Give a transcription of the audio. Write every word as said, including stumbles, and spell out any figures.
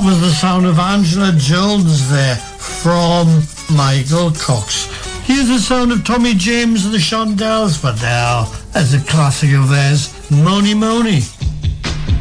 was the sound of Angela Jones there from Michael Cox. Here's the sound of Tommy James and the Shondells, but now, as a classic of theirs, Money Money.